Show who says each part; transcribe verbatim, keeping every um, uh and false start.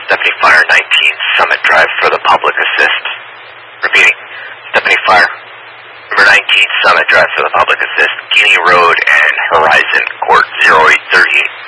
Speaker 1: Stephanie Fire, nineteen Summit Drive for the public assist. Repeating, Stephanie Fire, number nineteen Summit Drive for the public assist, Guinea Road and Horizon Court zero eight thirty-eight.